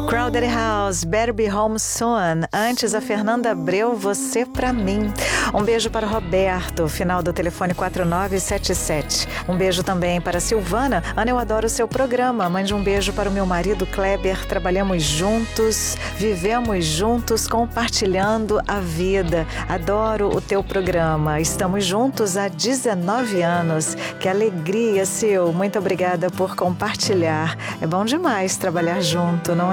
Crowded House, Better Be Home Soon. Antes, a Fernanda Abreu, Você Pra Mim. Um beijo para o Roberto, final do telefone 4977. Um beijo também para a Silvana. Ana, eu adoro o seu programa. Mande um beijo para o meu marido Kleber. Trabalhamos juntos, vivemos juntos, compartilhando a vida. Adoro o teu programa. Estamos juntos há 19 anos. Que alegria, Sil. Muito obrigada por compartilhar. É bom demais trabalhar junto, não é?